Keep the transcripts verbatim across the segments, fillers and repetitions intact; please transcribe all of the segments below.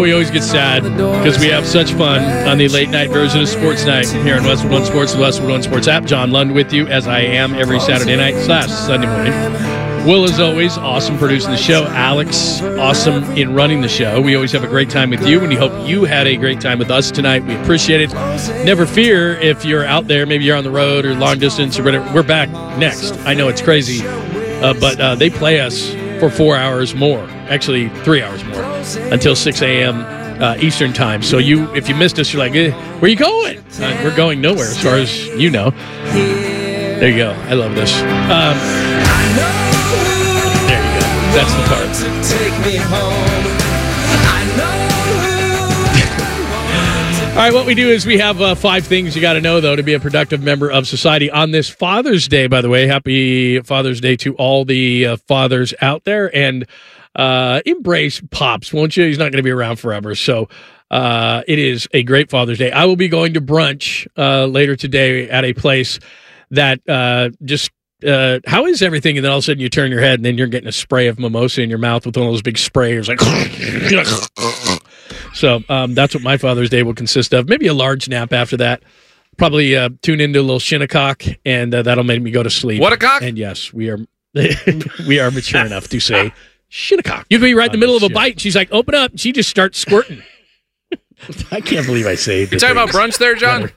we always get sad because we have such fun on the late night version of Sports Night here on Westwood One Sports, the Westwood One Sports app. John Lund with you, as I am every Saturday night slash Sunday morning. Will, as always, awesome producing the show. Alex, awesome in running the show. We always have a great time with you, and we hope you had a great time with us tonight. We appreciate it. Never fear if you're out there, maybe you're on the road or long distance or whatever. We're back next. I know it's crazy, uh, but uh, they play us for four hours more. Actually, three hours more until six a.m. Uh, Eastern time. So you, if you missed us, you're like, eh, where you going? Uh, we're going nowhere, as far as you know. There you go. I love this. Um, there you go. That's the part. All right, what we do is we have uh, five things you got to know, though, to be a productive member of society on this Father's Day, by the way. Happy Father's Day to all the uh, fathers out there. And Uh, embrace Pops, won't you? He's not going to be around forever. So uh, it is a great Father's Day. I will be going to brunch uh, later today at a place that uh, just, uh, how is everything? And then all of a sudden you turn your head and then you're getting a spray of mimosa in your mouth with one of those big sprayers. Like, so um, that's what my Father's Day will consist of. Maybe a large nap after that. Probably uh, tune into a little Shinnecock, and uh, that'll make me go to sleep. What a cock? And yes, we are we are mature enough to say Shinnecock. You could be right in the middle of a bite. She's like, open up. And she just starts squirting. I can't believe I say it. You're talking about brunch there, John?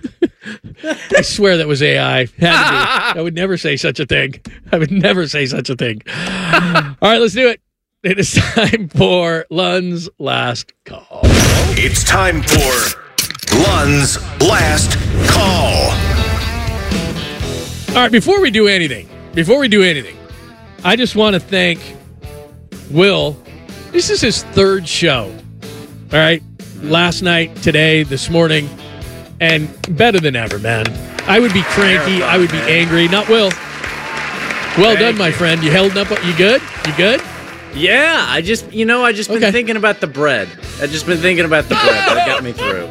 I swear that was A I. Had to be. I would never say such a thing. I would never say such a thing. All right, let's do it. It is time for Lund's Last Call. It's time for Lund's Last Call. All right, before we do anything, before we do anything, I just want to thank Will. This is his third show. All right. Last night, today, this morning, and better than ever, man. I would be cranky. I would be angry. Not Will. Well Thank done, my you. friend. You held up. You good? You good? Yeah, I just, you know, I just been Okay. thinking about the bread. I just been thinking about the bread. That got me through.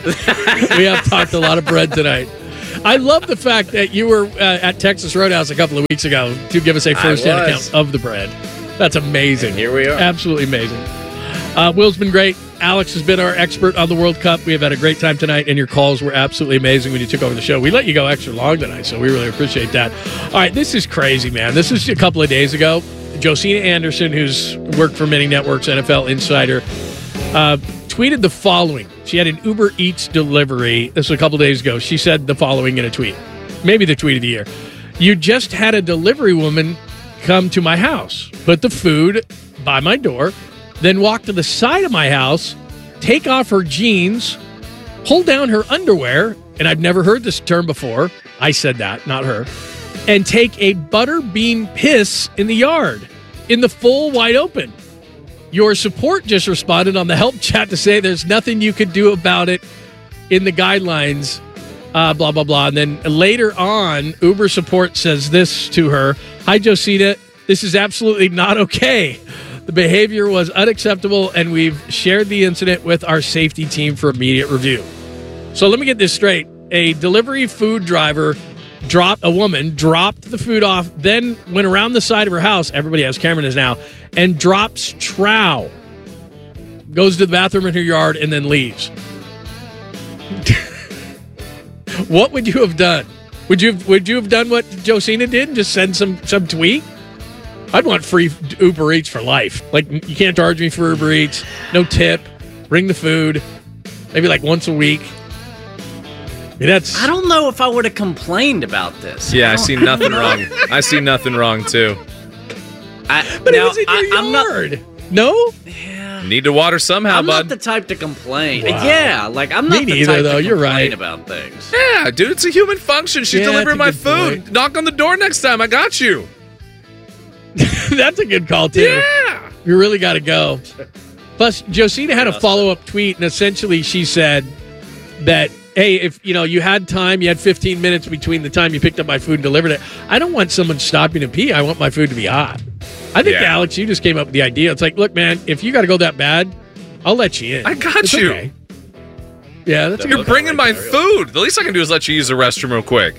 We have talked a lot of bread tonight. I love the fact that you were uh, at Texas Roadhouse a couple of weeks ago to give us a first-hand was. account of the bread. That's amazing. And here we are. Absolutely amazing. Uh, Will's been great. Alex has been our expert on the World Cup. We have had a great time tonight, and your calls were absolutely amazing when you took over the show. We let you go extra long tonight, so we really appreciate that. All right, this is crazy, man. This is a couple of days ago. Josina Anderson, who's worked for many networks, N F L Insider, uh, tweeted the following. She had an Uber Eats delivery. This was a couple of days ago. She said the following in a tweet. Maybe the tweet of the year. You just had a delivery woman come to my house, put the food by my door, then walk to the side of my house, take off her jeans, pull down her underwear, and I've never heard this term before. I said that, not her. And take a butter bean piss in the yard, in the full wide open. Your support just responded on the help chat to say there's nothing you could do about it in the guidelines, uh, blah, blah, blah. And then later on, Uber support says this to her. Hi, Josina. This is absolutely not okay. The behavior was unacceptable, and we've shared the incident with our safety team for immediate review. So let me get this straight. A delivery food driver dropped, a woman dropped the food off, then went around the side of her house, everybody has cameras now, and drops trow. Goes to the bathroom in her yard and then leaves. What would you have done? Would you have, would you have done what Josina did and just send some, some tweet? I'd want free Uber Eats for life. Like, you can't charge me for Uber Eats. No tip. Bring the food. Maybe like once a week. I mean, that's. I don't know if I would have complained about this. Yeah, I see nothing wrong. I see nothing wrong, too. I, But now, it was in your I, I'm not. yard. No? Yeah, Need to water somehow, I'm bud. not the type to complain. Wow. Yeah, like I'm Me not the neither, type though. to You're complain right. about things. Yeah, dude, it's a human function. She's Yeah, delivering my that's a good food. point. Knock on the door next time. I got you. That's a good call, too. Yeah. You really got to go. Plus, Josina had a follow-up tweet, and essentially she said that, hey, if you know you had time, you had fifteen minutes between the time you picked up my food and delivered it. I don't want someone stopping to pee. I want my food to be hot. I think, Yeah. Alex, you just came up with the idea. It's like, look, man, if you got to go that bad, I'll let you in. I got It's you. okay. Yeah, that's a You're good bringing my right there, really. food. The least I can do is let you use the restroom real quick.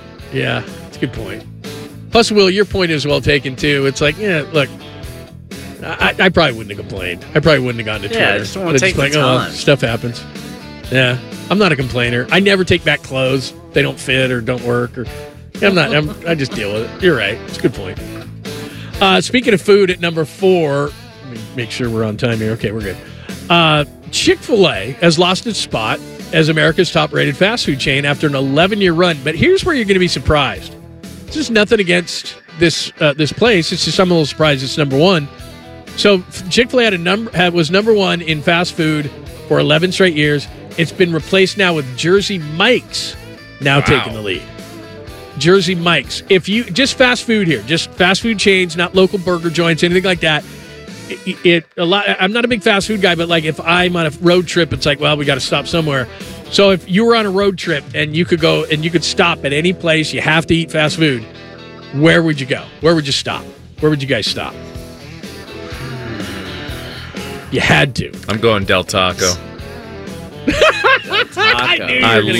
Yeah, that's a good point. Plus, Will, your point is well taken, too. It's like, yeah, look, I, I probably wouldn't have complained. I probably wouldn't have gone to Twitter. Yeah, I just don't wanna I'd take like, the oh, well, time. stuff happens. Yeah, I'm not a complainer. I never take back clothes. They don't fit or don't work. Or I'm not. I'm, I just deal with it. You're right. It's a good point. Uh, speaking of food, at number four, let me make sure we're on time here. Okay, we're good. Uh, Chick-fil-A has lost its spot as America's top-rated fast food chain after an eleven-year run. But here's where you're going to be surprised. This is nothing against this uh, this place. It's just I'm a little surprised it's number one. So Chick-fil-A had a number had, was number one in fast food for eleven straight years. It's been replaced now with Jersey Mike's now Wow. taking the lead. Jersey Mike's. If you just fast food here, just fast food chains, not local burger joints, anything like that. It, it a lot. I'm not a big fast food guy, but like if I'm on a road trip, it's like, well, we got to stop somewhere. So if you were on a road trip and you could go and you could stop at any place, you have to eat fast food. Where would you go? Where would you stop? Where would you guys stop? You had to. I'm going Del Taco. I knew you I were gonna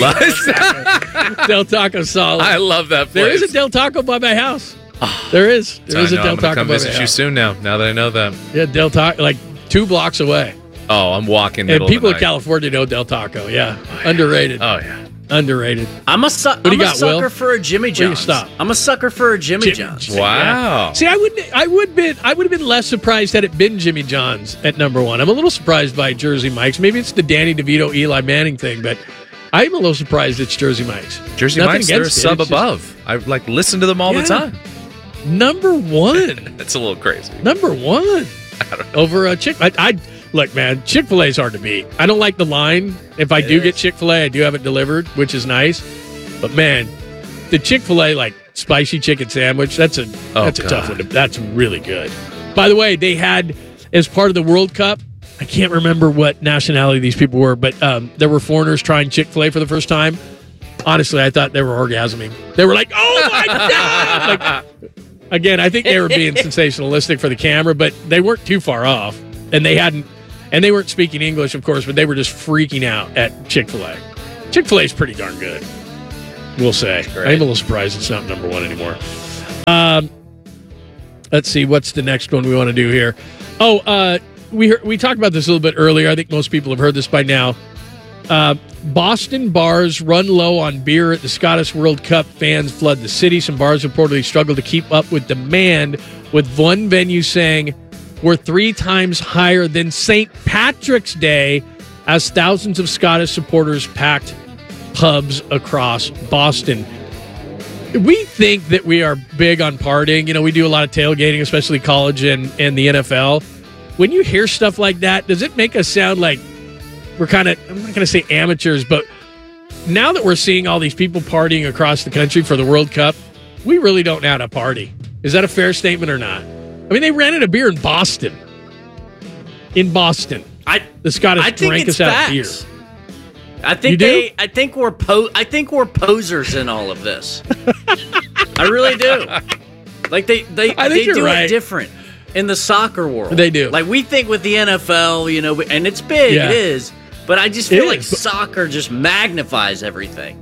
love go Del Taco solid. I love that place. There is a Del Taco by my house. There is. There is I a know. Del I'm gonna Taco come by my visit you house. soon now, now that I know that. Yeah, Del Taco, like two blocks away. Oh, I'm walking And middle people of in the night. California know Del Taco. Yeah, underrated. Oh, yeah. Underrated. I'm a, su- do I'm you a got, sucker Will? for a Jimmy do you John's. stop? I'm a sucker for a Jimmy Jim- John's. Wow. See, I would, I would been, I would have been less surprised had it been Jimmy John's at number one. I'm a little surprised by Jersey Mike's. Maybe it's the Danny DeVito, Eli Manning thing, but I'm a little surprised it's Jersey Mike's. Jersey Nothing Mike's, they're a against it, sub it's just above. I like listen to them all Yeah. the time. number one. It's a little crazy. Number one over a Chick. I, I look, man. Chick Fil A is hard to beat. I don't like the line. If I It do is. get Chick Fil A, I do have it delivered, which is nice. But man, the Chick Fil A like spicy chicken sandwich. That's a Oh, that's a tough God. one. To, that's really good. By the way, they had as part of the World Cup. I can't remember what nationality these people were, but um, there were foreigners trying Chick Fil A for the first time. Honestly, I thought they were orgasming. They were like, "Oh my god!" Like, again, I think they were being sensationalistic for the camera, but they weren't too far off, and they hadn't, and they weren't speaking English, of course, but they were just freaking out at Chick-fil-A. Chick-fil-A is pretty darn good, we'll say. I'm a little surprised it's not number one anymore. Um, let's see, what's the next one we want to do here? Oh, uh, we heard, we talked about this a little bit earlier. I think most people have heard this by now. Uh, Boston bars run low on beer at the Scottish World Cup. Fans flood the city. Some bars reportedly struggle to keep up with demand, with one venue saying we're three times higher than Saint Patrick's Day as thousands of Scottish supporters packed pubs across Boston. We think that we are big on partying. You know, we do a lot of tailgating, especially college and, and the N F L. When you hear stuff like that, does it make us sound like we're kind of, I'm not going to say amateurs, but now that we're seeing all these people partying across the country for the World Cup, we really don't know how to party. Is that a fair statement or not? I mean, they rented a beer in Boston. In Boston. I The Scottish I think drank it's us out facts. beer. I think You do? they. I think we're po. I think we're posers in all of this. I really do. Like they they I think they you're do right. it different in the soccer world. They do. Like we think with the N F L, you know, and it's big. Yeah. It is. But I just It feel like is, but- soccer just magnifies everything.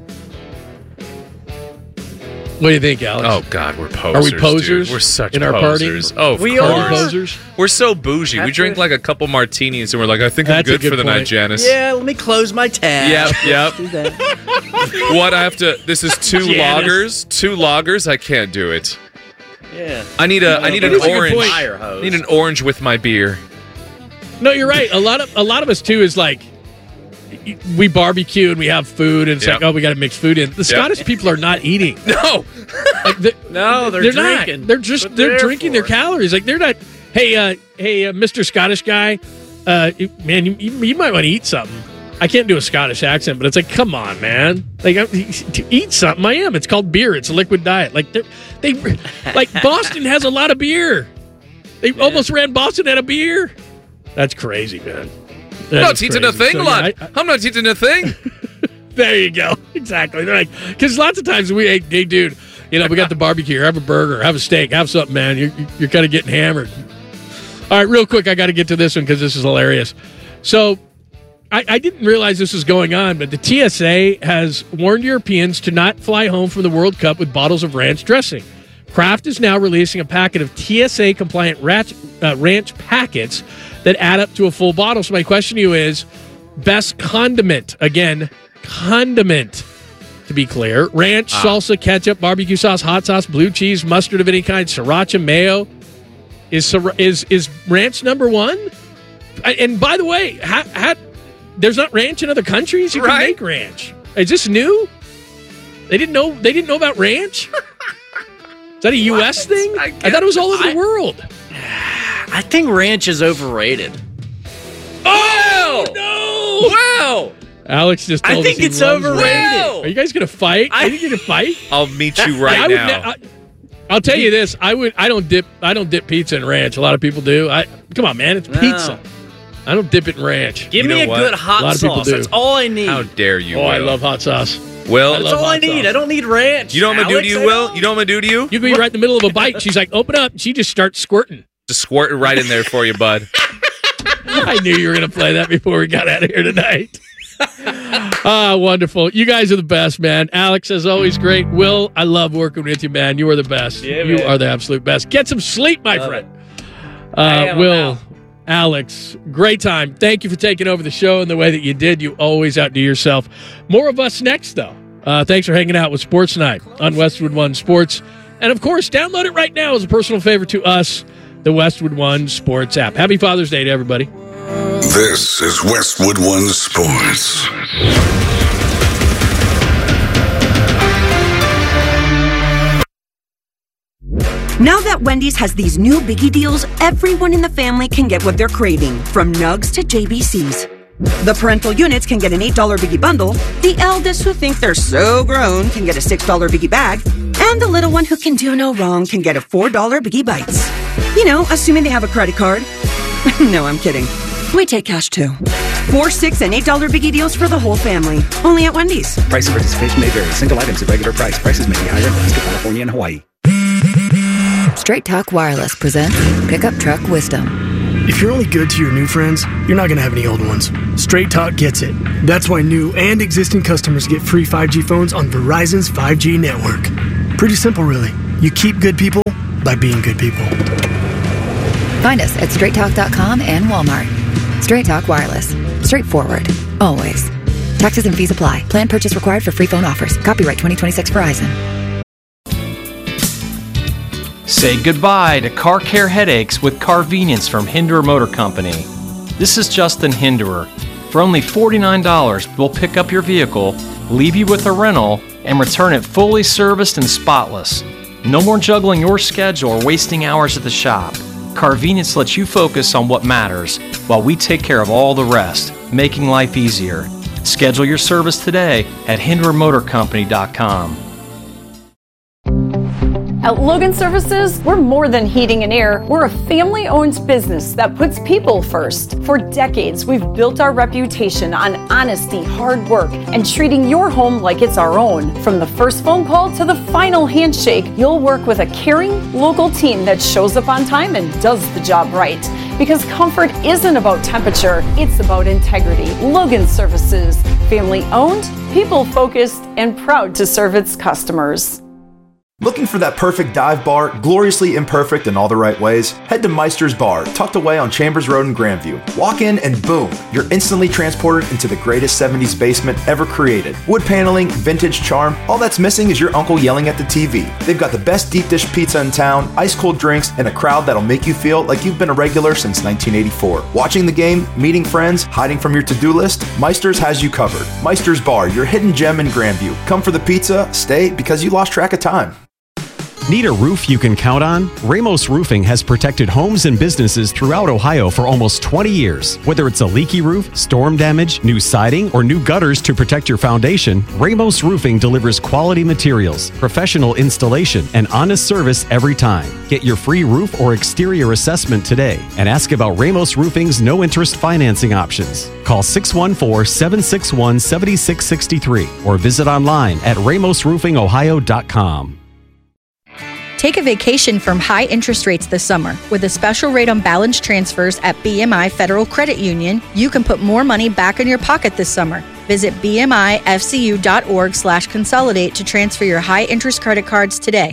What do you think, Alex? Oh God, we're posers. Are we posers Dude. We're such in our party? posers. Oh, of We course. are. Posers? We're so bougie. We After- drink like a couple martinis, and we're like, I think That's a I'm good, good for the point. night, Janice. Yeah, let me close my tab. Yep, yep. Do that. What I have to? This is two Janice. loggers. Two loggers. I can't do it. Yeah. I need a. I need That an is a good orange. point. Fire I hose. need an orange with my beer. No, you're right. A lot of a lot of us too is like we barbecue and we have food, and it's Yep. like, oh, we got to mix food in. The Scottish people are not eating. No. Like, they're, No, they're, they're drinking. not. They're just What they're there drinking for. their calories. Like they're not. Hey, uh, hey, uh, Mister Scottish guy, uh, you- man, you, you, you might want to eat something. I can't do a Scottish accent, but it's like, come on, man. Like, I, to eat something. I am. It's called beer. It's a liquid diet. Like they're- they, like Boston has a lot of beer. They almost ran Boston out of beer. That's crazy, man. That I'm not is eating a crazy. thing, So, yeah, lad. I- I- I'm not eating a thing. There you go. Exactly. They're like, because lots of times we, hey, hey, dude, you know, we got the barbecue. Have a burger. Have a steak. Have something, man. You're, you're kind of getting hammered. All right, real quick, I got to get to this one because this is hilarious. So I, I didn't realize this was going on, but the T S A has warned Europeans to not fly home from the World Cup with bottles of ranch dressing. Kraft is now releasing a packet of T S A-compliant ranch, uh, ranch packets that add up to a full bottle. So my question to you is, best condiment. Again, condiment, to be clear. Ranch, ah. salsa, ketchup, barbecue sauce, hot sauce, blue cheese, mustard of any kind, sriracha, mayo. Is is is ranch number one? And by the way, ha, ha, there's not ranch in other countries. You can right. make ranch. Is this new? They didn't know. They didn't know about ranch. Is that a U S what? thing? I, I thought it was all over I, the world. I think ranch is overrated. Oh no! Wow! Alex just told I think us he it's loves overrated. ranch. Are you guys gonna fight? I, Are you gonna fight? I'll meet you right I now. Ne- I, I'll tell you this: I would. I don't dip. I don't dip pizza in ranch. A lot of people do. I come on, man. It's no. pizza. I don't dip it in ranch. Give you me know a what? good hot a lot of people sauce. do. That's all I need. How dare you? Oh, Will. I love hot sauce. Will, that's all I need. Sauce. I don't need ranch. You know what I'm gonna do to you, Alex, Will? You know what I'm gonna do to you? You can be right in the middle of a bite. She's like, "Open up." She just starts squirting. Just squirt it right in there for you, bud. I knew you were going to play that before we got out of here tonight. Ah, wonderful. You guys are the best, man. Alex, as always, great. Will, I love working with you, man. You are the best. Yeah, you man. are the absolute best. Get some sleep, my love friend. Uh, Uh, Will, Alex, great time. Thank you for taking over the show in the way that you did. You always outdo yourself. More of us next, though. Uh, thanks for hanging out with Sports Night on Westwood One Sports. And, of course, download it right now as a personal favor to us, the Westwood One Sports app. Happy Father's Day to everybody. This is Westwood One Sports. Now that Wendy's has these new biggie deals, everyone in the family can get what they're craving, from nugs to J B Cs. The parental units can get an eight dollar biggie bundle, the eldest who think they're so grown can get a six dollar biggie bag, and the little one who can do no wrong can get a four dollar biggie bites. You know, assuming they have a credit card. No, I'm kidding. We take cash too. Four, six, and eight dollar biggie deals for the whole family. Only at Wendy's. Price and participation may vary. Single items at regular price. Prices may be higher in Alaska, California, and Hawaii. Straight Talk Wireless presents Pickup Truck Wisdom. If you're only good to your new friends, you're not going to have any old ones. Straight Talk gets it. That's why new and existing customers get free five G phones on Verizon's five G network. Pretty simple, really. You keep good people by being good people. Find us at straight talk dot com and Walmart. Straight Talk Wireless. Straightforward. Always. Taxes and fees apply. Plan purchase required for free phone offers. Copyright twenty twenty-six Verizon. Say goodbye to car care headaches with Carvenience from Hinderer Motor Company. This is Justin Hinderer. For only forty-nine dollars, we'll pick up your vehicle, leave you with a rental, and return it fully serviced and spotless. No more juggling your schedule or wasting hours at the shop. Carvenience lets you focus on what matters, while we take care of all the rest, making life easier. Schedule your service today at hinderer motor company dot com. At Logan Services, we're more than heating and air. We're a family-owned business that puts people first. For decades, we've built our reputation on honesty, hard work, and treating your home like it's our own. From the first phone call to the final handshake, you'll work with a caring, local team that shows up on time and does the job right. Because comfort isn't about temperature, it's about integrity. Logan Services, family-owned, people-focused, and proud to serve its customers. Looking for that perfect dive bar, gloriously imperfect in all the right ways? Head to Meister's Bar, tucked away on Chambers Road in Grandview. Walk in and boom, you're instantly transported into the greatest seventies basement ever created. Wood paneling, vintage charm, all that's missing is your uncle yelling at the T V. They've got the best deep dish pizza in town, ice cold drinks, and a crowd that'll make you feel like you've been a regular since nineteen eighty-four. Watching the game, meeting friends, hiding from your to-do list, Meister's has you covered. Meister's Bar, your hidden gem in Grandview. Come for the pizza, stay because you lost track of time. Need a roof you can count on? Ramos Roofing has protected homes and businesses throughout Ohio for almost twenty years. Whether it's a leaky roof, storm damage, new siding, or new gutters to protect your foundation, Ramos Roofing delivers quality materials, professional installation, and honest service every time. Get your free roof or exterior assessment today and ask about Ramos Roofing's no-interest financing options. Call six one four, seven six one, seven six six three or visit online at ramos roofing ohio dot com. Take a vacation from high interest rates this summer. With a special rate on balance transfers at B M I Federal Credit Union, you can put more money back in your pocket this summer. Visit b m i f c u dot org slash consolidate to transfer your high interest credit cards today.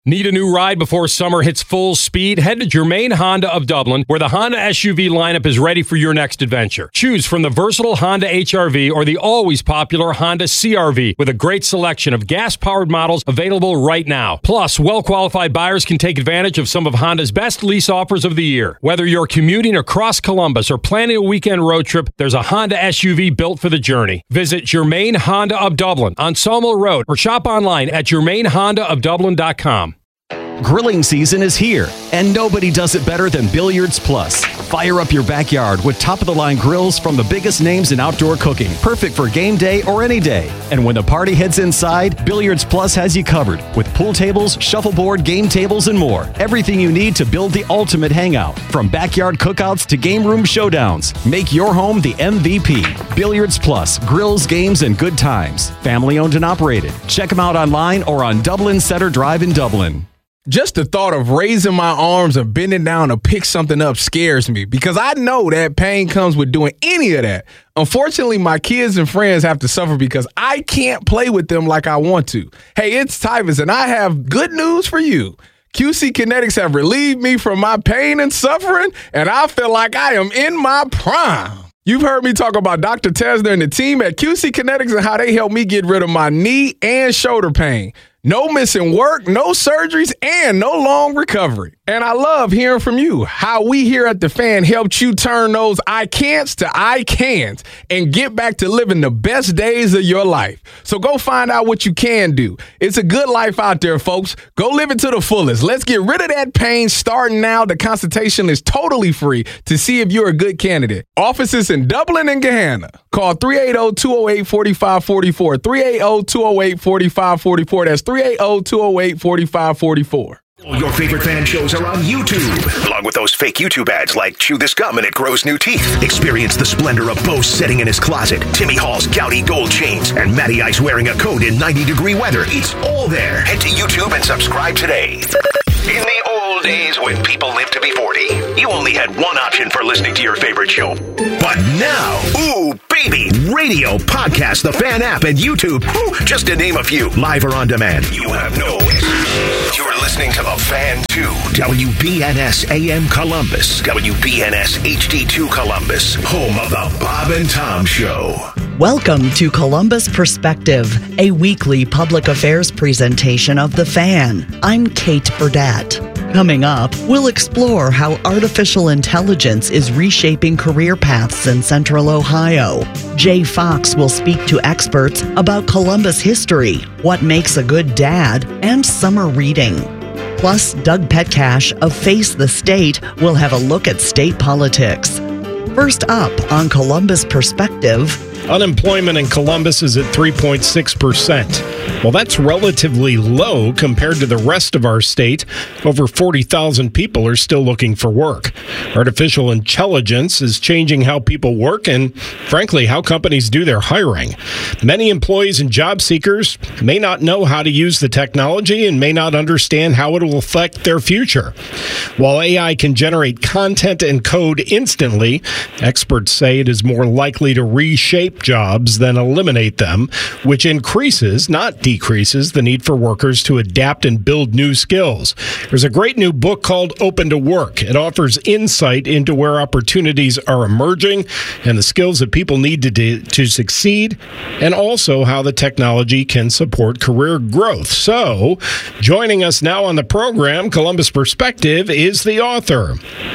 Need a new ride before summer hits full speed? Head to Germain Honda of Dublin, where the Honda S U V lineup is ready for your next adventure. Choose from the versatile Honda H R V or the always popular Honda C R V, with a great selection of gas-powered models available right now. Plus, well-qualified buyers can take advantage of some of Honda's best lease offers of the year. Whether you're commuting across Columbus or planning a weekend road trip, there's a Honda S U V built for the journey. Visit Germain Honda of Dublin on Sawmill Road or shop online at germain honda of dublin dot com. Grilling season is here, and nobody does it better than Billiards Plus. Fire up your backyard with top-of-the-line grills from the biggest names in outdoor cooking, perfect for game day or any day. And when the party heads inside, Billiards Plus has you covered with pool tables, shuffleboard, game tables, and more. Everything you need to build the ultimate hangout, from backyard cookouts to game room showdowns. Make your home the M V P. Billiards Plus, grills, games, and good times. Family owned and operated. Check them out online or on Dublin Center Drive in Dublin. Just the thought of raising my arms or bending down to pick something up scares me, because I know that pain comes with doing any of that. Unfortunately, my kids and friends have to suffer because I can't play with them like I want to. Hey, it's Tyvus, and I have good news for you. Q C Kinetics have relieved me from my pain and suffering, and I feel like I am in my prime. You've heard me talk about Doctor Tesner and the team at Q C Kinetics and how they helped me get rid of my knee and shoulder pain. No missing work, no surgeries, and no long recovery. And I love hearing from you, how we here at The Fan helped you turn those I can'ts to I can's and get back to living the best days of your life. So go find out what you can do. It's a good life out there, folks. Go live it to the fullest. Let's get rid of that pain starting now. The consultation is totally free to see if you're a good candidate. Offices in Dublin and Gahanna. Call three eight zero, two zero eight, four five four four, three eight zero, two zero eight, four five four four. That's three eight zero, two zero eight, four five four four. Your favorite fan shows are on YouTube, along with those fake YouTube ads like Chew This Gum and It Grows New Teeth. Experience the splendor of Bo sitting in his closet, Timmy Hall's gouty gold chains, and Matty Ice wearing a coat in ninety degree weather. It's all there. Head to YouTube and subscribe today. In the old days when people lived to be forty, you only had one option for listening to your favorite show. But now, ooh, baby, radio, podcast, the Fan app, and YouTube, ooh, just to name a few, live or on demand. You have no excuse. You're listening to The Fan two, W B N S A M Columbus, W B N S H D two Columbus, home of The Bob and Tom Show. Welcome to Columbus Perspective, a weekly public affairs presentation of The Fan. I'm Kate Burdett. Coming up, we'll explore how artificial intelligence is reshaping career paths in Central Ohio. Jay Fox will speak to experts about Columbus history, what makes a good dad, and summer reading. Plus, Doug Petcash of Face the State will have a look at state politics. First up on Columbus Perspective. Unemployment in Columbus is at three point six percent. Well, that's relatively low compared to the rest of our state. Over forty thousand people are still looking for work. Artificial intelligence is changing how people work and, frankly, how companies do their hiring. Many employees and job seekers may not know how to use the technology and may not understand how it will affect their future. While A I can generate content and code instantly, experts say it is more likely to reshape jobs than eliminate them, which increases, not decreases, the need for workers to adapt and build new skills. There's a great new book called Open to Work. It offers insight into where opportunities are emerging and the skills that people need to do, to succeed, and also how the technology can support career growth. So, joining us now on the program, Columbus Perspective, is the author,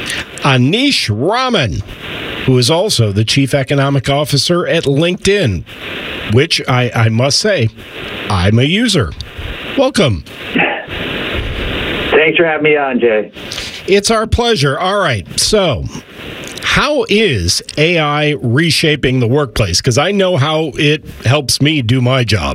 Anish Raman, who is also the Chief Economic Officer at LinkedIn, which I, I must say, I'm a user. Welcome. Thanks for having me on, Jay. It's our pleasure. All right. So, how is A I reshaping the workplace? Because I know how it helps me do my job.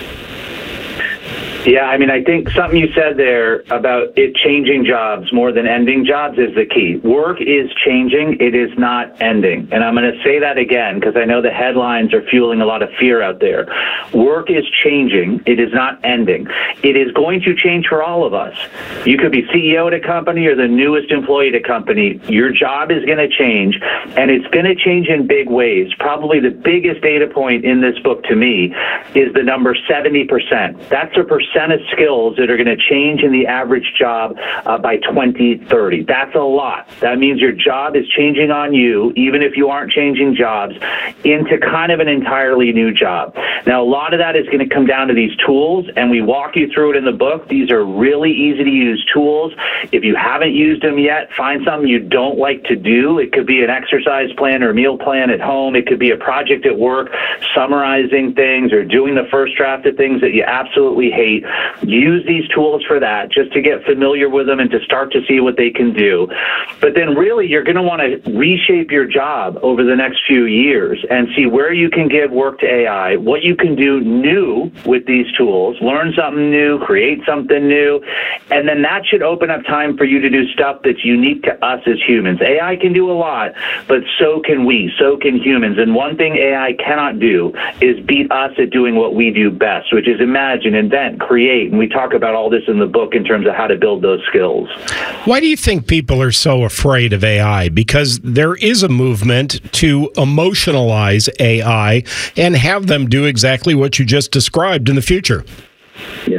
Yeah, I mean, I think something you said there about it changing jobs more than ending jobs is the key. Work is changing. It is not ending. And I'm going to say that again because I know the headlines are fueling a lot of fear out there. Work is changing. It is not ending. It is going to change for all of us. You could be C E O at a company or the newest employee at a company. Your job is going to change, and it's going to change in big ways. Probably the biggest data point in this book to me is the number seventy percent. That's a percent percent of skills that are going to change in the average job uh, by twenty thirty. That's a lot. That means your job is changing on you, even if you aren't changing jobs, into kind of an entirely new job. Now, a lot of that is going to come down to these tools, and we walk you through it in the book. These are really easy to use tools. If you haven't used them yet, find something you don't like to do. It could be an exercise plan or meal plan at home. It could be a project at work, summarizing things or doing the first draft of things that you absolutely hate. Use these tools for that, just to get familiar with them and to start to see what they can do. But then really, you're going to want to reshape your job over the next few years and see where you can give work to A I, what you can do new with these tools, learn something new, create something new, and then that should open up time for you to do stuff that's unique to us as humans. A I can do a lot, but so can we, so can humans. And one thing A I cannot do is beat us at doing what we do best, which is imagine, invent, create. And we talk about all this in the book in terms of how to build those skills. Why do you think people are so afraid of A I? Because there is a movement to emotionalize A I and have them do exactly what you just described in the future. Yeah.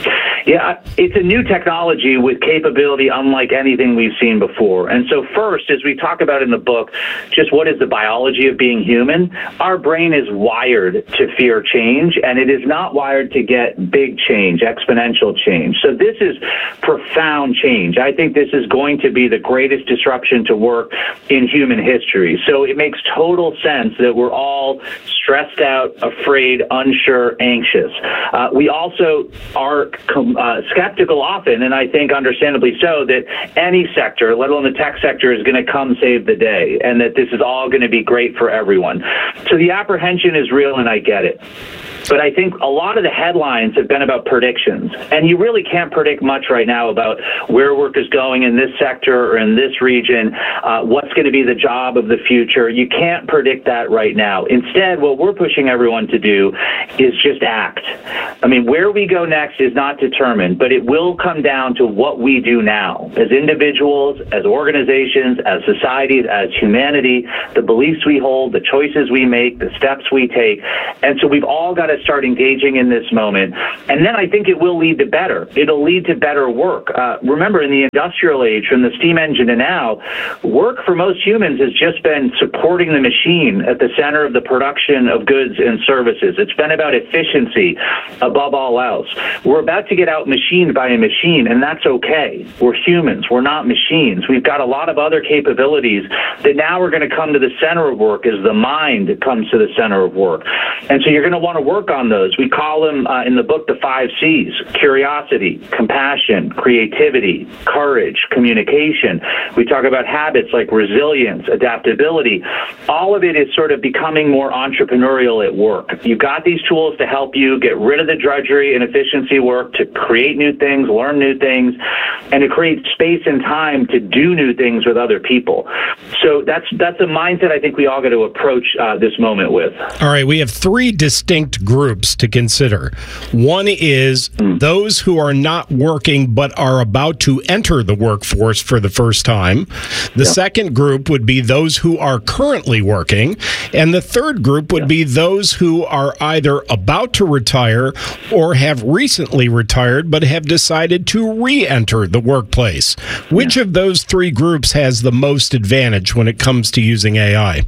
Yeah, it's a new technology with capability unlike anything we've seen before. And so first, as we talk about in the book, just what is the biology of being human? Our brain is wired to fear change, and it is not wired to get big change, exponential change. So this is profound change. I think this is going to be the greatest disruption to work in human history. So it makes total sense that we're all stressed out, afraid, unsure, anxious. Uh, we also are com- uh, skeptical often, and I think understandably so, that any sector, let alone the tech sector, is going to come save the day, and that this is all going to be great for everyone. So the apprehension is real, and I get it. But I think a lot of the headlines have been about predictions, and you really can't predict much right now about where work is going in this sector or in this region, uh, what's going to be the job of the future. You can't predict that right now. Instead, what we're pushing everyone to do is just act. I mean, where we go next is not determined, but it will come down to what we do now as individuals, as organizations, as societies, as humanity, the beliefs we hold, the choices we make, the steps we take. And so we've all got to start engaging in this moment. And then I think it will lead to better. It'll lead to better work. Uh, remember, in the industrial age, from the steam engine to now, work for most humans has just been supporting the machine at the center of the production of goods and services. It's been about efficiency above all else. We're about to get out machined by a machine, and that's okay. We're humans. We're not machines. We've got a lot of other capabilities that now are going to come to the center of work as the mind comes to the center of work. And so you're going to want to work on those. We call them uh, in the book the five C's: curiosity, compassion, creativity, courage, communication. We talk about habits like resilience, adaptability. All of it is sort of becoming more entrepreneurial at work. You've got these tools to help you get rid of the drudgery and efficiency work, to create new things, learn new things, and to create space and time to do new things with other people. So that's that's a mindset I think we all got to approach uh, this moment with. All right, we have three distinct groups to consider. One is mm. those who are not working but are about to enter the workforce for the first time. The yeah. second group would be those who are currently working. And the third group would yeah. be those who are either about to retire or have recently retired but have decided to re-enter the workplace. Which yeah. of those three groups has the most advantage when it comes to using A I?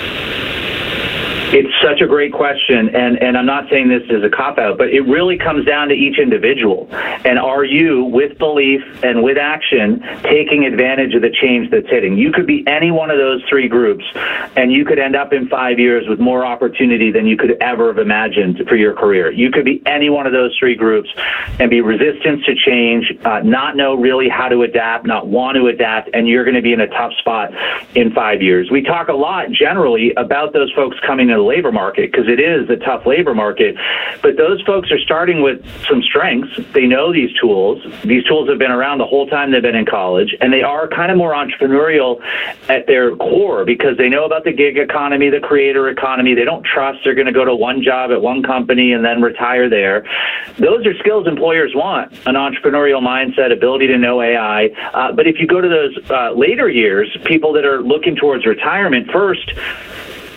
It's such a great question, and, and I'm not saying this as a cop-out, but it really comes down to each individual. And are you, with belief and with action, taking advantage of the change that's hitting? You could be any one of those three groups, and you could end up in five years with more opportunity than you could ever have imagined for your career. You could be any one of those three groups and be resistant to change, uh, not know really how to adapt, not want to adapt, and you're going to be in a tough spot in five years. We talk a lot generally about those folks coming to the labor market because it is a tough labor market, but those folks are starting with some strengths. They know these tools. These tools have been around the whole time they've been in college, and they are kind of more entrepreneurial at their core because they know about the gig economy, the creator economy. They don't trust they're going to go to one job at one company and then retire there. Those are skills employers want: an entrepreneurial mindset, ability to know A I. Uh, but if you go to those uh, later years, people that are looking towards retirement first,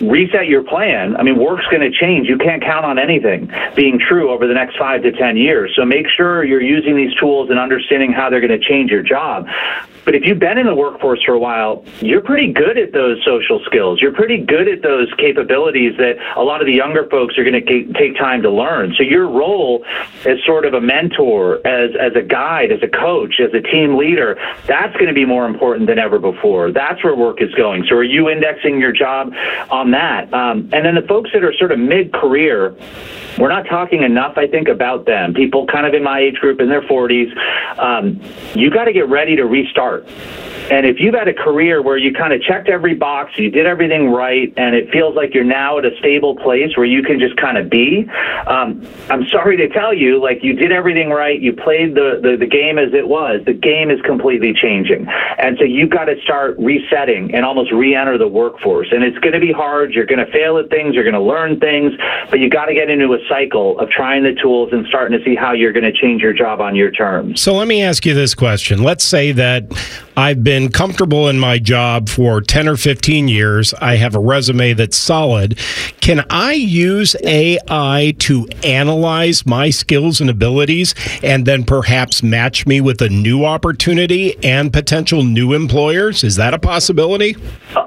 reset your plan. I mean, work's going to change. You can't count on anything being true over the next five to ten years. So make sure you're using these tools and understanding how they're going to change your job. But if you've been in the workforce for a while, you're pretty good at those social skills. You're pretty good at those capabilities that a lot of the younger folks are going to take time to learn. So your role as sort of a mentor, as as a guide, as a coach, as a team leader, that's going to be more important than ever before. That's where work is going. So are you indexing your job on that? Um, and then the folks that are sort of mid-career, we're not talking enough, I think, about them. People kind of in my age group, in their forties, um, you got to get ready to restart. And if you've had a career where you kind of checked every box, you did everything right, and it feels like you're now at a stable place where you can just kind of be, um, I'm sorry to tell you, like, you did everything right, you played the, the, the game as it was. The game is completely changing. And so you've got to start resetting and almost re-enter the workforce. And it's going to be hard. You're going to fail at things. You're going to learn things. But you got to get into a cycle of trying the tools and starting to see how you're going to change your job on your terms. So let me ask you this question. Let's say that I've been comfortable in my job for ten or fifteen years. I have a resume that's solid. Can I use A I to analyze my skills and abilities and then perhaps match me with a new opportunity and potential new employers? Is that a possibility? Uh-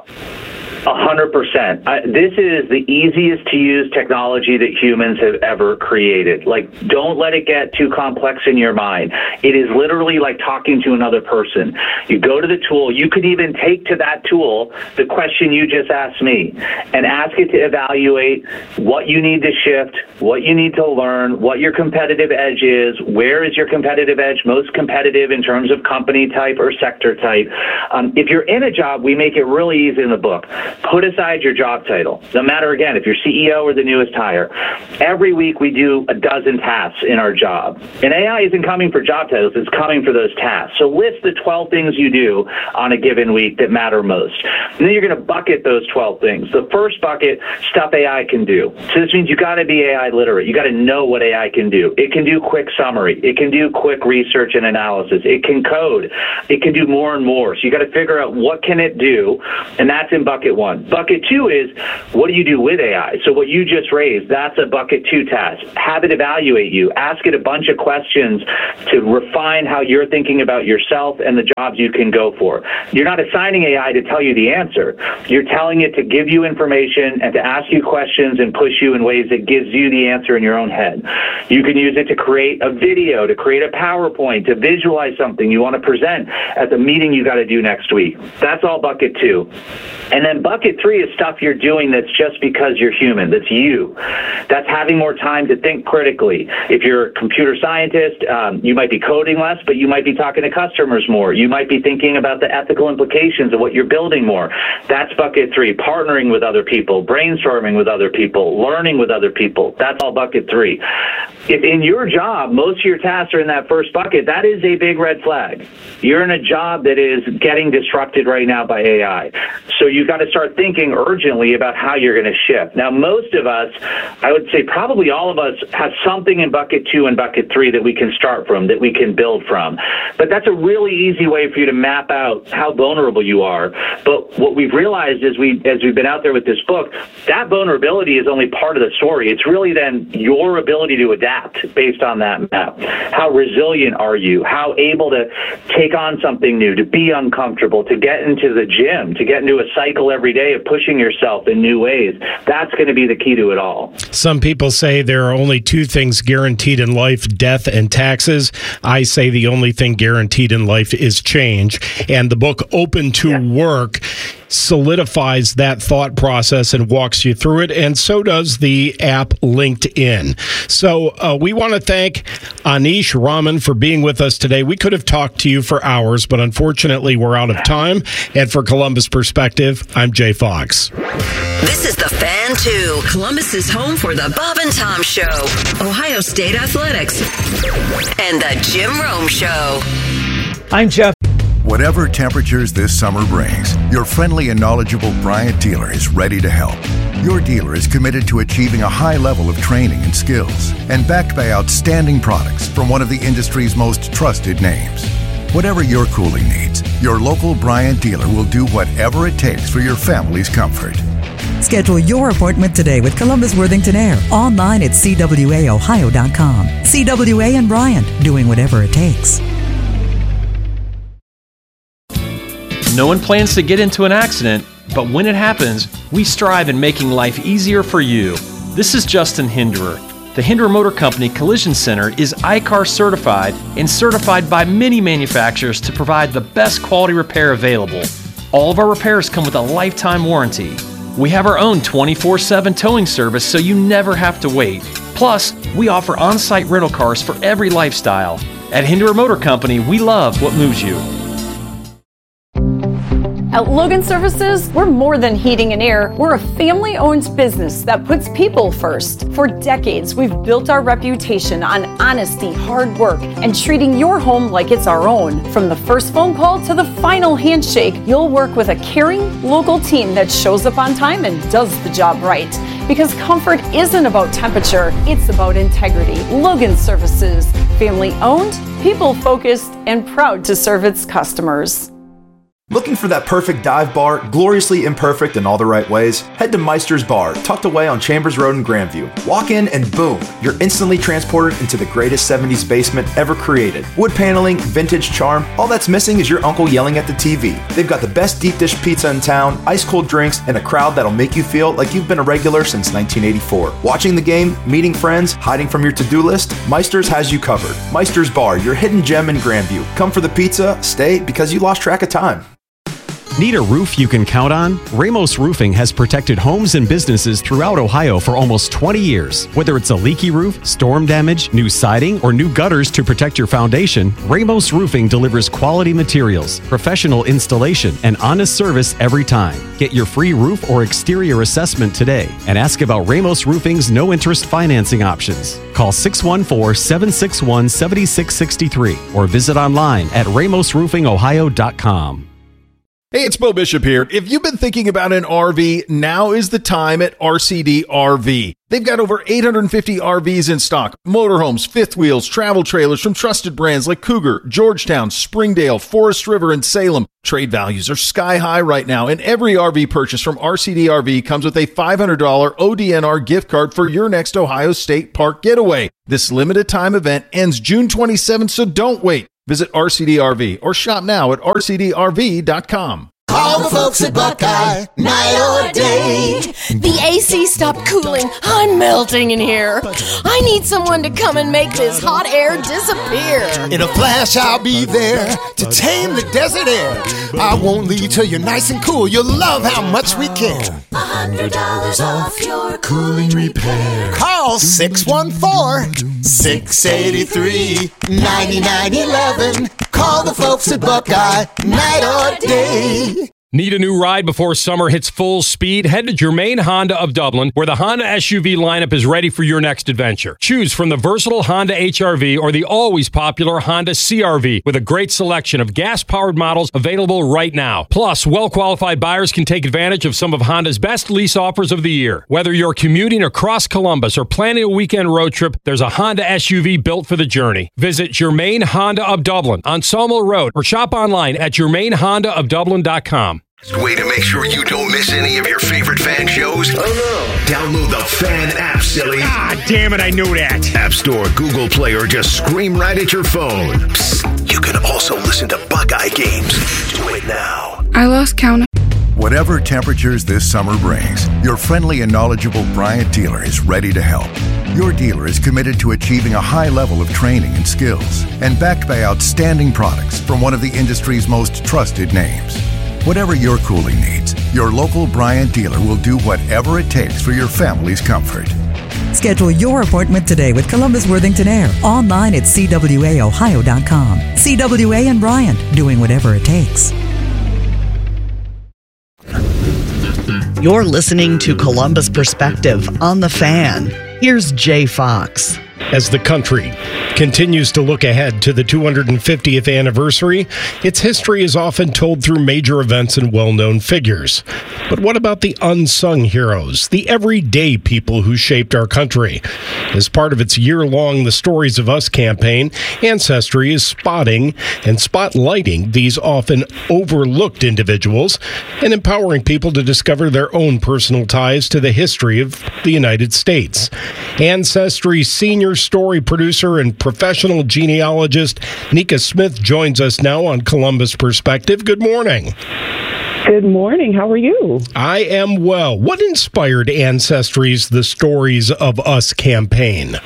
A hundred percent. This is the easiest to use technology that humans have ever created. Like, don't let it get too complex in your mind. It is literally like talking to another person. You go to the tool. You could even take to that tool the question you just asked me and ask it to evaluate what you need to shift, what you need to learn, what your competitive edge is, where is your competitive edge most competitive in terms of company type or sector type. Um, if you're in a job, we make it really easy in the book. Put aside your job title. No matter, again, if you're C E O or the newest hire. Every week we do a dozen tasks in our job. And A I isn't coming for job titles. It's coming for those tasks. So list the twelve things you do on a given week that matter most. And then you're going to bucket those twelve things. The first bucket, stuff A I can do. So this means you got to be A I literate. You got to know what A I can do. It can do quick summary. It can do quick research and analysis. It can code. It can do more and more. So you got to figure out what can it do, and that's in bucket one. Bucket two is, what do you do with A I? So what you just raised, that's a bucket two task. Have it evaluate you. Ask it a bunch of questions to refine how you're thinking about yourself and the jobs you can go for. You're not assigning A I to tell you the answer. You're telling it to give you information and to ask you questions and push you in ways that gives you the answer in your own head. You can use it to create a video, to create a PowerPoint, to visualize something you want to present at the meeting you got to do next week. That's all bucket two. And then bucket three is stuff you're doing that's just because you're human. That's you. That's having more time to think critically. If you're a computer scientist, um, you might be coding less, but you might be talking to customers more. You might be thinking about the ethical implications of what you're building more. That's bucket three. Partnering with other people, brainstorming with other people, learning with other people. That's all bucket three. If in your job, most of your tasks are in that first bucket, that is a big red flag. You're in a job that is getting disrupted right now by A I. So you've got to start thinking urgently about how you're going to shift. Now, most of us, I would say probably all of us, have something in bucket two and bucket three that we can start from, that we can build from. But that's a really easy way for you to map out how vulnerable you are. But what we've realized is we, as we've been out there with this book, that vulnerability is only part of the story. It's really then your ability to adapt based on that map. How resilient are you? How able to take on something new, to be uncomfortable, to get into the gym, to get into a cycle every day of pushing yourself in new ways. That's going to be the key to it all. Some people say there are only two things guaranteed in life, death and taxes. I say the only thing guaranteed in life is change. And the book Open to yeah. Work solidifies that thought process and walks you through it, and so does the app LinkedIn. So uh, we want to thank Anish Raman for being with us today. We could have talked to you for hours, but unfortunately we're out of time. And for Columbus Perspective, I'm Jay Fox. This is The Fan two, Columbus's home for the Bob and Tom Show, Ohio State Athletics, and the Jim Rome Show. I'm Jeff. Whatever temperatures this summer brings, your friendly and knowledgeable Bryant dealer is ready to help. Your dealer is committed to achieving a high level of training and skills, and backed by outstanding products from one of the industry's most trusted names. Whatever your cooling needs, your local Bryant dealer will do whatever it takes for your family's comfort. Schedule your appointment today with Columbus Worthington Air online at c w a ohio dot com. C W A and Bryant, doing whatever it takes. No one plans to get into an accident, but when it happens, we strive in making life easier for you. This is Justin Hinderer. The Hinderer Motor Company Collision Center is I C A R certified and certified by many manufacturers to provide the best quality repair available. All of our repairs come with a lifetime warranty. We have our own twenty-four seven towing service so you never have to wait. Plus, we offer on-site rental cars for every lifestyle. At Hinderer Motor Company, we love what moves you. At Logan Services, we're more than heating and air. We're a family-owned business that puts people first. For decades, we've built our reputation on honesty, hard work, and treating your home like it's our own. From the first phone call to the final handshake, you'll work with a caring, local team that shows up on time and does the job right. Because comfort isn't about temperature, it's about integrity. Logan Services, family-owned, people-focused, and proud to serve its customers. Looking for that perfect dive bar, gloriously imperfect in all the right ways? Head to Meister's Bar, tucked away on Chambers Road in Grandview. Walk in and boom, you're instantly transported into the greatest seventies basement ever created. Wood paneling, vintage charm, all that's missing is your uncle yelling at the T V. They've got the best deep dish pizza in town, ice cold drinks, and a crowd that'll make you feel like you've been a regular since nineteen eighty-four. Watching the game, meeting friends, hiding from your to-do list, Meister's has you covered. Meister's Bar, your hidden gem in Grandview. Come for the pizza, stay because you lost track of time. Need a roof you can count on? Ramos Roofing has protected homes and businesses throughout Ohio for almost twenty years. Whether it's a leaky roof, storm damage, new siding, or new gutters to protect your foundation, Ramos Roofing delivers quality materials, professional installation, and honest service every time. Get your free roof or exterior assessment today and ask about Ramos Roofing's no-interest financing options. Call six one four, seven six one, seven six six three or visit online at ramos roofing ohio dot com. Hey, it's Bo Bishop here. If you've been thinking about an R V, now is the time at R C D R V. They've got over eight hundred fifty R Vs in stock. Motorhomes, fifth wheels, travel trailers from trusted brands like Cougar, Georgetown, Springdale, Forest River, and Salem. Trade values are sky high right now, and every R V purchase from R C D R V comes with a five hundred dollars O D N R gift card for your next Ohio State Park getaway. This limited time event ends June twenty-seventh, so don't wait. Visit R C D R V or shop now at r c d r v dot com. Call the folks at Buckeye, night or day. The A C stopped cooling. I'm melting in here. I need someone to come and make this hot air disappear. In a flash, I'll be there to tame the desert air. I won't leave till you're nice and cool. You'll love how much we care. A hundred dollars off your cooling repair. Call six one four, six eight three, nine nine one one. Call the folks at Buckeye, night or day. Need a new ride before summer hits full speed? Head to Germain Honda of Dublin, where the Honda S U V lineup is ready for your next adventure. Choose from the versatile Honda H R V or the always popular Honda C R V, with a great selection of gas-powered models available right now. Plus, well-qualified buyers can take advantage of some of Honda's best lease offers of the year. Whether you're commuting across Columbus or planning a weekend road trip, there's a Honda S U V built for the journey. Visit Germain Honda of Dublin on Sawmill Road or shop online at germain honda of dublin dot com. Way to make sure you don't miss any of your favorite fan shows? Oh no. Download the Fan app, silly. Ah, damn it, I knew that. App Store, Google Play, or just scream right at your phone. Psst, you can also listen to Buckeye games. Do it now. I lost count. Whatever temperatures this summer brings, your friendly and knowledgeable Bryant dealer is ready to help. Your dealer is committed to achieving a high level of training and skills and backed by outstanding products from one of the industry's most trusted names. Whatever your cooling needs, your local Bryant dealer will do whatever it takes for your family's comfort. Schedule your appointment today with Columbus Worthington Air online at c w a ohio dot com. C W A and Bryant, doing whatever it takes. You're listening to Columbus Perspective on The Fan. Here's Jay Fox. As the country continues to look ahead to the two hundred fiftieth anniversary, its history is often told through major events and well-known figures. But what about the unsung heroes, the everyday people who shaped our country? As part of its year-long The Stories of Us campaign, Ancestry is spotting and spotlighting these often overlooked individuals and empowering people to discover their own personal ties to the history of the United States. Ancestry's senior story producer and professional genealogist Nika Smith joins us now on Columbus Perspective. Good morning. Good morning. How are you? I am well. What inspired Ancestry's The Stories of Us campaign?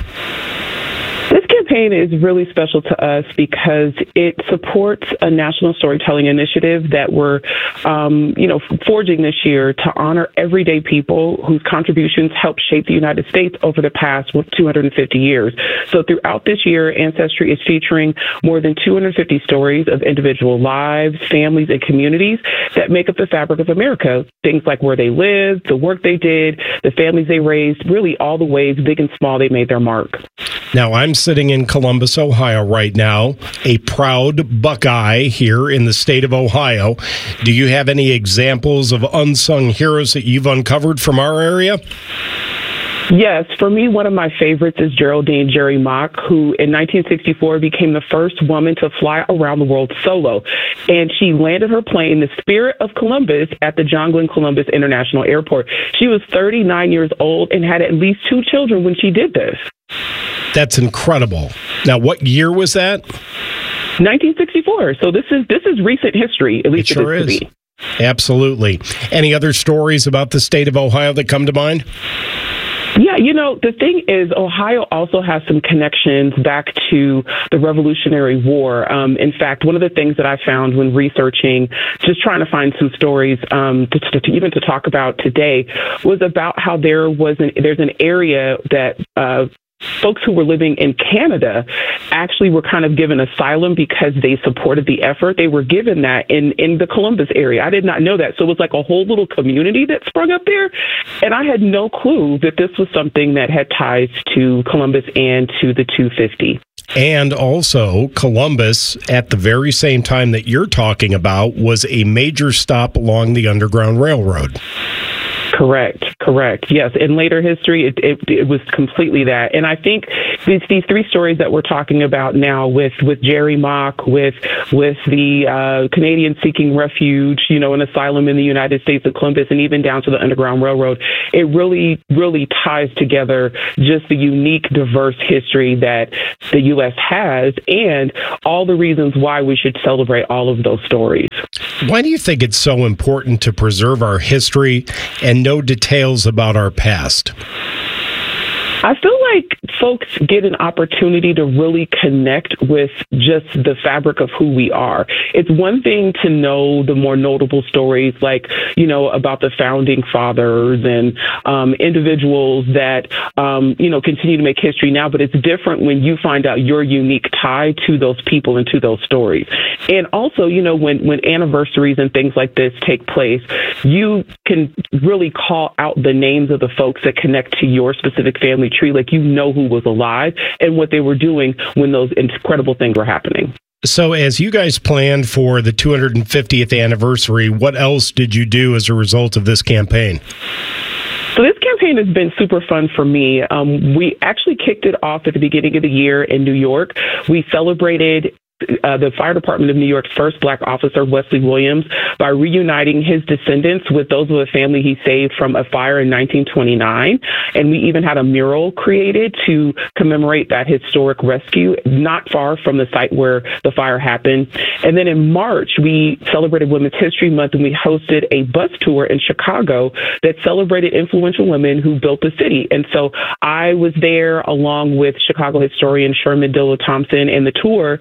This campaign is really special to us because it supports a national storytelling initiative that we're, um, you know, forging this year to honor everyday people whose contributions helped shape the United States over the past two hundred fifty years. So throughout this year, Ancestry is featuring more than two hundred fifty stories of individual lives, families, and communities that make up the fabric of America. Things like where they lived, the work they did, the families they raised, really all the ways, big and small, they made their mark. Now, I'm sitting in Columbus, Ohio right now, a proud Buckeye here in the state of Ohio. Do you have any examples of unsung heroes that you've uncovered from our area? Yes, for me, one of my favorites is Geraldine Jerry Mock, who in nineteen sixty-four became the first woman to fly around the world solo. And she landed her plane in the spirit of Columbus at the John Glenn Columbus International Airport. She was thirty-nine years old and had at least two children when she did this. That's incredible. Now, what year was that? nineteen sixty-four. So this is this is recent history, at least it sure it is, is. To be. Absolutely. Any other stories about the state of Ohio that come to mind? Yeah, you know, the thing is, Ohio also has some connections back to the Revolutionary War. Um, in fact, one of the things that I found when researching, just trying to find some stories um, to, to, to even to talk about today, was about how there was an there's an area that uh, folks who were living in Canada actually were kind of given asylum because they supported the effort. They were given that in, in the Columbus area. I did not know that. So it was like a whole little community that sprung up there. And I had no clue that this was something that had ties to Columbus and to the two fifty. And also, Columbus, at the very same time that you're talking about, was a major stop along the Underground Railroad. Correct, correct. Yes, in later history, it, it, it was completely that. And I think these these three stories that we're talking about now with, with Jerry Mock, with with the uh, Canadians seeking refuge, you know, an asylum in the United States of Columbus, and even down to the Underground Railroad, it really, really ties together just the unique, diverse history that the U S has and all the reasons why we should celebrate all of those stories. Why do you think it's so important to preserve our history and know details about our past? I feel like folks get an opportunity to really connect with just the fabric of who we are. It's one thing to know the more notable stories like, you know, about the founding fathers and um, individuals that, um, you know, continue to make history now, but it's different when you find out your unique tie to those people and to those stories. And also, you know, when, when anniversaries and things like this take place, you can really call out the names of the folks that connect to your specific family tree, like you know who was alive and what they were doing when those incredible things were happening. So as you guys planned for the two hundred fiftieth anniversary, what else did you do as a result of this campaign? So this campaign has been super fun for me. Um, we actually kicked it off at the beginning of the year in New York. We celebrated Uh, the Fire Department of New York's first black officer, Wesley Williams, by reuniting his descendants with those of the family he saved from a fire in nineteen twenty-nine. And we even had a mural created to commemorate that historic rescue not far from the site where the fire happened. And then in March, we celebrated Women's History Month, and we hosted a bus tour in Chicago that celebrated influential women who built the city. And so I was there along with Chicago historian Sherman Dillow Thompson, and the tour highlighted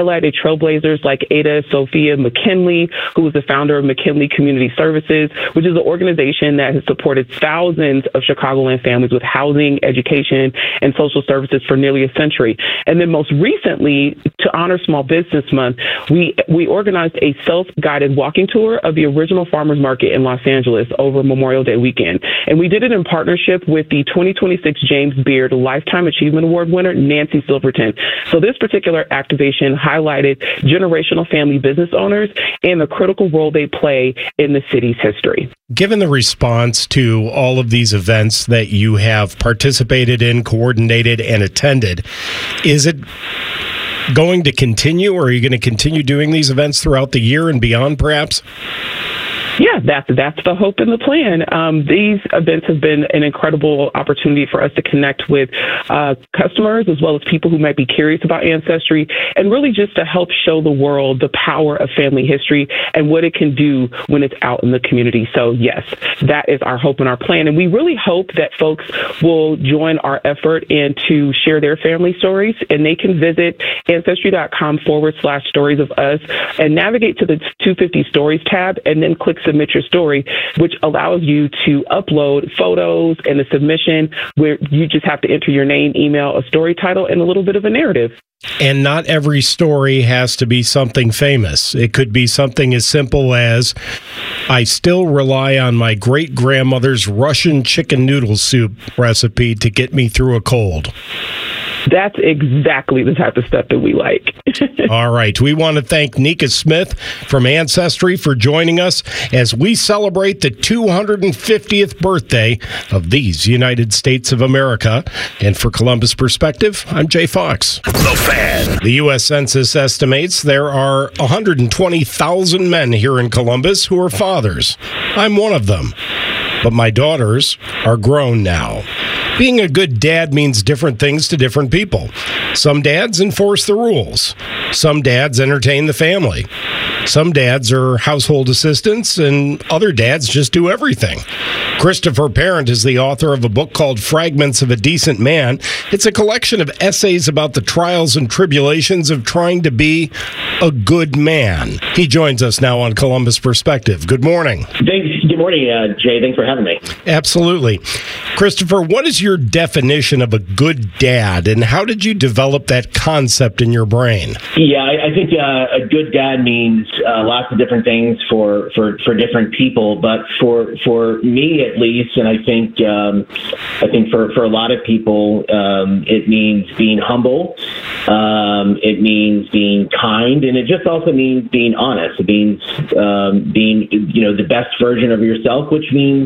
highlighted trailblazers like Ada Sophia McKinley, who was the founder of McKinley Community Services, which is an organization that has supported thousands of Chicagoland families with housing, education, and social services for nearly a century. And then most recently, to honor Small Business Month, we we organized a self-guided walking tour of the original farmers market in Los Angeles over Memorial Day weekend. And we did it in partnership with the twenty twenty-six James Beard Lifetime Achievement Award winner, Nancy Silverton. So this particular activation highlighted generational family business owners and the critical role they play in the city's history. Given the response to all of these events that you have participated in, coordinated, and attended, is it going to continue, or are you going to continue doing these events throughout the year and beyond, perhaps? Yeah, that's that's the hope and the plan. Um, these events have been an incredible opportunity for us to connect with uh, customers as well as people who might be curious about ancestry, and really just to help show the world the power of family history and what it can do when it's out in the community. So yes, that is our hope and our plan. And we really hope that folks will join our effort and to share their family stories, and they can visit ancestry.com forward slash stories of us and navigate to the two fifty Stories tab and then click Submit Your Story, which allows you to upload photos and a submission where you just have to enter your name, email, a story title, and a little bit of a narrative. And not every story has to be something famous. It could be something as simple as, I still rely on my great-grandmother's Russian chicken noodle soup recipe to get me through a cold. That's exactly the type of stuff that we like. All right. We want to thank Nika Smith from Ancestry for joining us as we celebrate the two hundred fiftieth birthday of these United States of America. And for Columbus Perspective, I'm Jay Fox. The Fan. The U S Census estimates there are one hundred twenty thousand men here in Columbus who are fathers. I'm one of them. But my daughters are grown now. Being a good dad means different things to different people. Some dads enforce the rules. Some dads entertain the family. Some dads are household assistants, and other dads just do everything. Christopher Parent is the author of a book called Fragments of a Decent Man. It's a collection of essays about the trials and tribulations of trying to be a good man. He joins us now on Columbus Perspective. Good morning. Thanks. Good morning, uh, Jay. Thanks for having me. Absolutely. Christopher, what is your definition of a good dad, and how did you develop that concept in your brain? Yeah, I, I think uh, a good dad means uh, lots of different things for, for, for different people, but for for me at least, and I think um, I think for, for a lot of people, um, it means being humble. Um, it means being kind, and it just also means being honest. It means um, being, you know, the best version of yourself, which means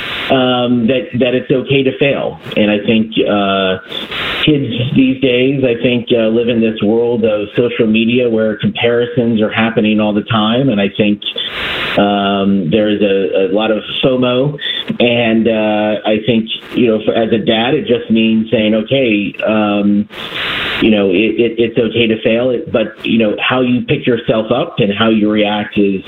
um, that that it's okay to fail. And I think uh, kids these days, I think, uh, live in this world of social media where comparisons are happening all the time, and I think um, there's a, a lot of FOMO. And uh, I think, you know, for, as a dad, it just means saying, okay, um, you know, it, it, it's okay to fail, it, but, you know, how you pick yourself up and how you react is